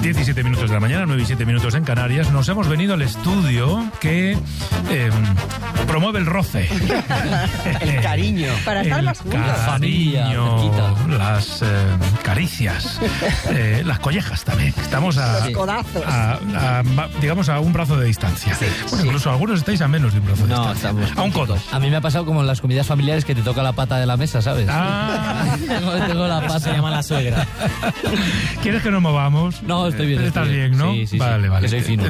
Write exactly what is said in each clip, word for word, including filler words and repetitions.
diecisiete minutos de la mañana, nueve y siete minutos en Canarias. Nos hemos venido al estudio que eh, promueve el roce. El cariño. Para estar el más juntos. cariño, las eh, caricias, eh, las collejas también. Estamos a, Los codazos. a, a, a, digamos, a un brazo de distancia. Sí, bueno, sí. incluso algunos estáis a menos de un brazo de No, distancia. estamos A un codo. A mí me ha pasado como en las comidas familiares que te toca la pata de la mesa, ¿sabes? Ah. tengo, tengo la pata. Se llama la suegra. ¿Quieres que nos movamos? No, estoy bien. Estás estoy bien, ¿no? Sí, sí, vale, sí, vale. que soy fino.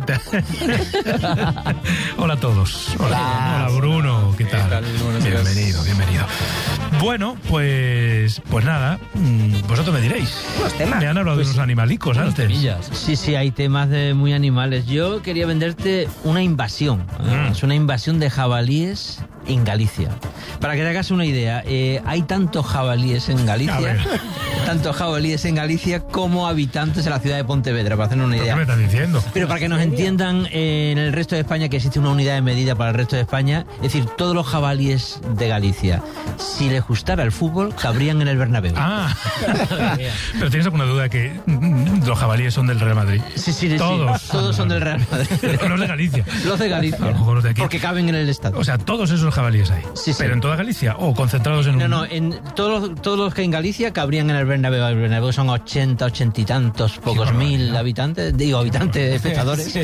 Hola a todos. Hola, Hola Bruno. ¿Qué tal? tal? Buenos días. Bienvenido, bienvenido. Bueno, pues pues nada, mm, vosotros me diréis. Los temas. Me han hablado de unos animalicos Unos antes. temillas. Sí, sí, hay temas de muy animales. Yo quería venderte una invasión. Mm. Es una invasión de jabalíes en Galicia. Para que te hagas una idea, eh, hay tantos jabalíes en A Galicia, ver. tantos jabalíes en Galicia como habitantes en la ciudad de Pontevedra, para hacer una ¿Pero qué idea. me estás diciendo? Pero para que nos entiendan, eh, en el resto de España, que existe una unidad de medida para el resto de España, es decir, todos los jabalíes de Galicia, si les gustara el fútbol, cabrían en el Bernabéu. Ah, pero tienes alguna duda que mm, los jabalíes son del Real Madrid. Sí, sí, sí. Todos. Todos son del Real Madrid. Los de Galicia. Los de A lo Galicia. mejor los de aquí. Porque caben en el estadio. O sea, todos esos jabalíes hay. Sí, sí. Pero en toda Galicia o concentrados en No, un. no, en todos los, todos los que en Galicia cabrían en el Bernabéu. El Bernabéu son ochenta, ochenta y tantos, pocos Sí, mil barbaridad. habitantes, digo, habitantes, espectadores.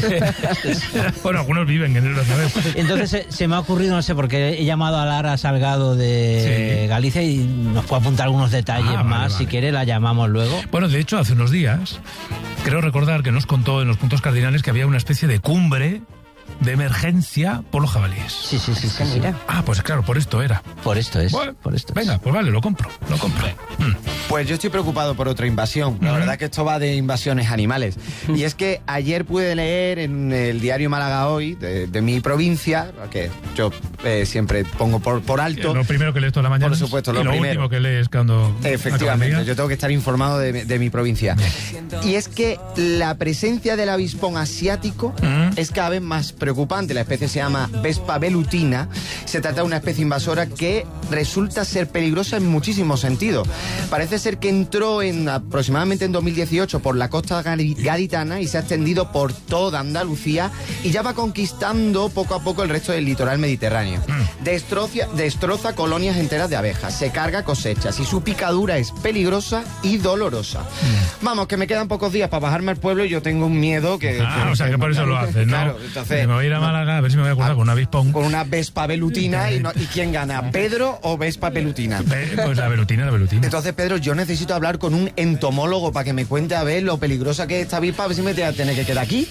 Bueno, algunos viven en el Bernabéu. Entonces se, se me ha ocurrido, no sé, porque he llamado a Lara Salgado de Sí. Galicia y nos puede apuntar algunos detalles Ah, vale, más. vale. Si quiere, la llamamos luego. Bueno, de hecho, hace unos días, creo recordar que nos contó en los puntos cardinales que había una especie de cumbre de emergencia por los jabalíes. Sí, sí, sí. sí, Que sí. mira. Ah, pues claro, por esto era. Por esto es. Bueno, por esto es. venga, pues vale, lo compro, lo compro. Mm. Pues yo estoy preocupado por otra invasión. La Ujú. verdad que esto va de invasiones animales. Y es que ayer pude leer en el diario Málaga Hoy, de, de mi provincia, que yo eh, siempre pongo por, por alto. Lo primero que lees toda la mañana. Por supuesto, lo y lo primero. último que lees cuando. Efectivamente, acaba el día. yo tengo que estar informado de, de mi provincia. Y es que la presencia del avispón asiático Mm. es cada vez más preocupante. La especie se llama Vespa velutina. Se trata de una especie invasora que resulta ser peligrosa en muchísimos sentidos. Parece ser que entró en aproximadamente en dos mil dieciocho por la costa gadi- gaditana y se ha extendido por toda Andalucía y ya va conquistando poco a poco el resto del litoral mediterráneo. Destrocia, destroza colonias enteras de abejas, se carga cosechas y su picadura es peligrosa y dolorosa. Vamos, que me quedan pocos días para bajarme al pueblo y yo tengo un miedo que... Ah, o sea que por eso lo haces, ¿no? Claro, entonces... Me voy a ir a Málaga a ver si me voy a acordar con un avispón. Con una Vespa velutina y, no- ¿y quién gana? ¿Pedro o Vespa velutina? Eh, Pues la velutina, la velutina. Entonces, Pedro, yo necesito hablar con un entomólogo para que me cuente a ver lo peligrosa que es esta avispa, a ver si me voy a tener que quedar aquí.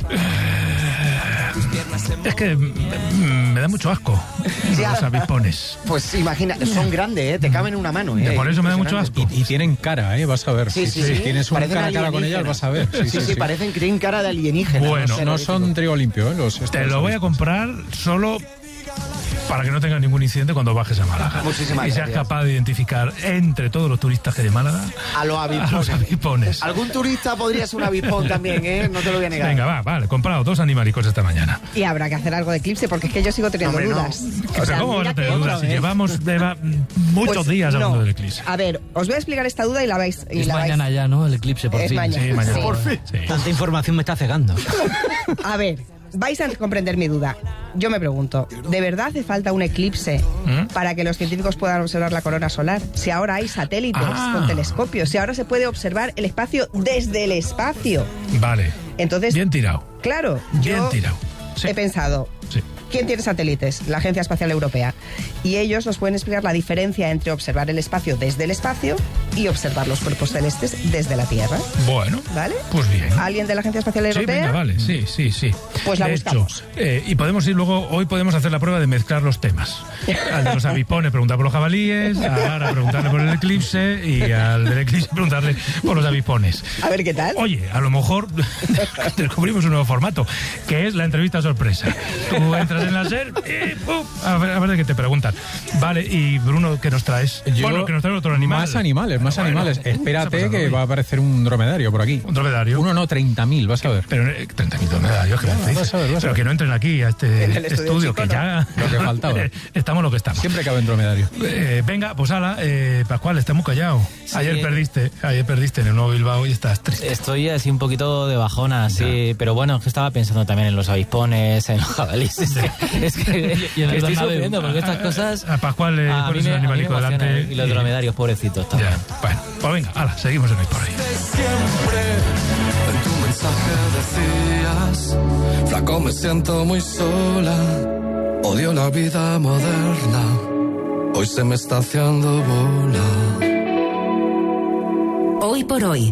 Es que mm, me da mucho asco Ya. los avispones. Pues imagina, son grandes, ¿eh? Te caben en una mano, ¿eh? Por eso me da mucho Impresionante. asco. Y tienen cara, ¿eh? Vas a ver. Sí, sí, sí. Si tienes un Parecen cara a cara con ellas, alienígenas. vas a ver. Sí, Sí, sí, sí, sí. parecen que tienen cara de alienígena. Bueno, sé, No lo son digo. trigo limpio, ¿eh? Los, Te estos lo voy a avispones. comprar solo para que no tengas ningún incidente cuando bajes a Málaga. Muchísimas y seas gracias. capaz de identificar entre todos los turistas que hay de Málaga A los a los avispones. avispones. Algún turista podría ser un avispón también, ¿eh? No te lo voy a negar. Venga, va, vale, comprado dos animalicos esta mañana. Y habrá que hacer algo de eclipse porque es que yo sigo teniendo Hombre, no. dudas. O sea, ¿cómo vas mira a tener que dudas otra si vez. llevamos deba- muchos Pues, días hablando no. del eclipse? A ver, os voy a explicar esta duda y la vais. Y Es la vais- mañana ya, ¿no? El eclipse, por Es fin. mañana. Sí, mañana. Sí. Por fin. Sí. Tanta información me está cegando. A ver, vais a comprender mi duda. Yo me pregunto, ¿de verdad hace falta un eclipse ¿Mm? para que los científicos puedan observar la corona solar? Si ahora hay satélites Ah. con telescopios, si ahora se puede observar el espacio desde el espacio. Vale. Entonces, Bien tirado. claro, Bien yo tirado. Sí. he pensado, Sí. ¿quién tiene satélites? La Agencia Espacial Europea. Y ellos nos pueden explicar la diferencia entre observar el espacio desde el espacio y observar los cuerpos celestes desde la Tierra. Bueno, ¿Vale? pues bien. ¿Alguien de la Agencia Espacial Sí, Europea? venga, vale, sí, sí, sí. Pues la de buscamos. hecho, eh, y podemos ir luego, hoy podemos hacer la prueba de mezclar los temas. Al de los avispones preguntar por los jabalíes, a Lara preguntarle por el eclipse y al del eclipse preguntarle por los avispones. A ver qué tal. Oye, a lo mejor descubrimos un nuevo formato, que es la entrevista sorpresa. Tú entras en la SER y ¡pum! a ver, a ver de qué te preguntan. tal. Vale, y Bruno, ¿qué nos traes? Yo- Bueno, que nos trae otro animal. Más animales, más Bueno, animales. ¿qué está Espérate pasando que hoy? va a aparecer un dromedario por aquí. Un dromedario. Uno no, treinta mil, vas a ver. Pero eh, treinta mil dromedarios, ¿qué me Vas a dices? ver, vas a Pero ver. que no entren aquí a este En el estudio estudio, chico, que ¿no? ya... Lo que faltaba. Estamos lo que estamos. Siempre cabe en dromedario. Eh, venga, pues ala, eh, Pascual, estás muy callado. Ayer perdiste, ayer perdiste en el Nuevo Bilbao y estás triste. Estoy así un poquito de bajona, sí, pero bueno, es que estaba pensando también en los avispones, en los jabalíes. Es que, es que, Y en el estoy Bernabéu. sufriendo porque estas cosas. A Pascual le a mí pones me, un a mí me animalico emocionan, delante. y los dromedarios, pobrecitos también. Ya, bueno, pues venga, ala, seguimos en Hoy por Hoy. Siempre en tu mensaje decías, flaco, me siento muy sola, odio la vida moderna, hoy se me está haciendo bola. Hoy por Hoy.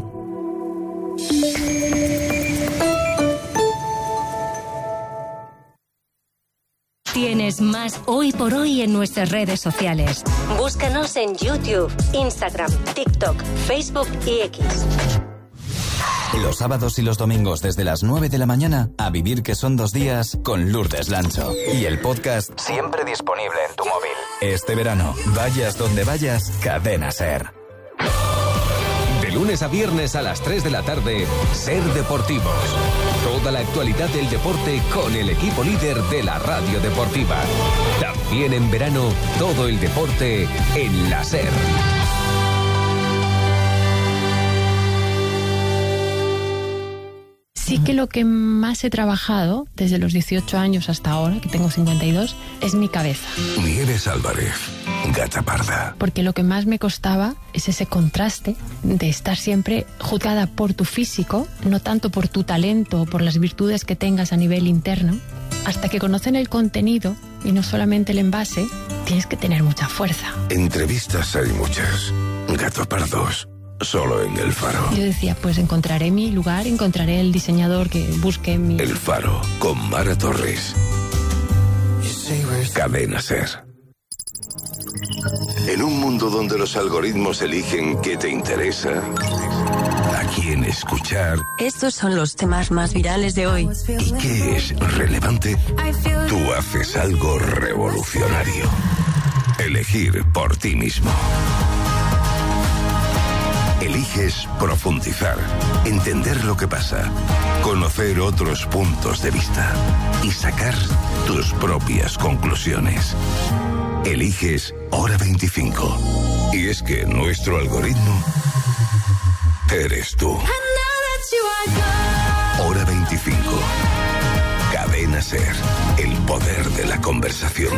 Tienes más Hoy por Hoy en nuestras redes sociales. Búscanos en YouTube, Instagram, TikTok, Facebook y X. Los sábados y los domingos desde las nueve de la mañana, a vivir que son dos días con Lourdes Lancho. Y el podcast siempre disponible en tu móvil. Este verano, vayas donde vayas, Cadena Ser. De lunes a viernes a las tres de la tarde, Ser Deportivos. Toda la actualidad del deporte con el equipo líder de la radio deportiva. También en verano, todo el deporte en la Ser. Sí que lo que más he trabajado desde los dieciocho años hasta ahora, que tengo cincuenta y dos, es mi cabeza. Nieves Álvarez, Gata Parda. Porque lo que más me costaba es ese contraste de estar siempre juzgada por tu físico, no tanto por tu talento o por las virtudes que tengas a nivel interno. Hasta que conocen el contenido y no solamente el envase, tienes que tener mucha fuerza. Entrevistas hay muchas. Gato Pardos. Solo en El Faro. Yo decía, pues encontraré mi lugar, encontraré el diseñador que busque mi... El Faro, con Mara Torres. Cadena Ser. En un mundo donde los algoritmos eligen qué te interesa, a quién escuchar Estos son los temas más virales de hoy. y qué es relevante, tú haces algo revolucionario. Elegir por ti mismo. Eliges profundizar, entender lo que pasa, conocer otros puntos de vista y sacar tus propias conclusiones. Eliges Hora veinticinco. Y es que nuestro algoritmo eres tú. Hora veinticinco. Cadena Ser. El poder de la conversación.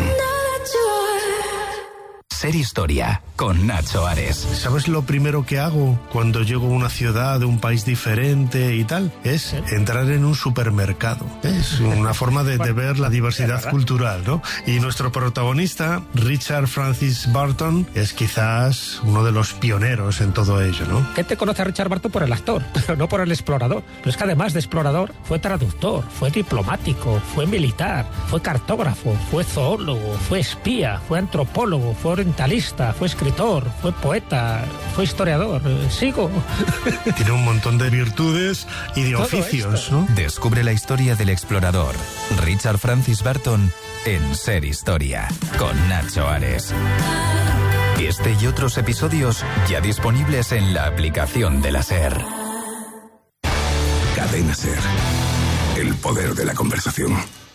Ser Historia, con Nacho Ares. ¿Sabes lo primero que hago cuando llego a una ciudad de un país diferente y tal? Es entrar en un supermercado. Es una forma de, de ver la diversidad cultural, ¿no? Y nuestro protagonista, Richard Francis Burton, es quizás uno de los pioneros en todo ello, ¿no? Gente conoce a Richard Burton por el actor, pero no por el explorador. Pero es que además de explorador, fue traductor, fue diplomático, fue militar, fue cartógrafo, fue zoólogo, fue espía, fue antropólogo, fue orientalista, fue escritor, fue poeta, fue historiador. Sigo. Tiene un montón de virtudes y de Todo oficios, esto. ¿no? Descubre la historia del explorador, Richard Francis Burton, en Ser Historia, con Nacho Ares. Este y otros episodios ya disponibles en la aplicación de la Ser. Cadena Ser. El poder de la conversación.